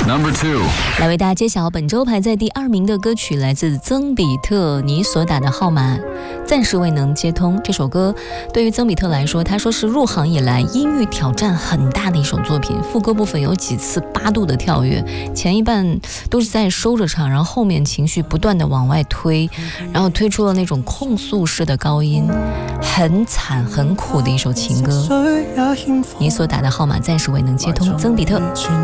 Number 2， 来为大家揭晓本周排在第2名的歌曲，来自曾比特，你所打的号码暂时未能接通。这首歌对于曾比特来说，他说是入行以来音域挑战很大的一首作品，副歌部分有几次8度的跳跃，前一半都是在收着唱，然后后面情绪不断的往外推，然后推出了那种控诉式的高音，很惨很苦的一首情歌。你所打的号码暂时未能接通，曾比特。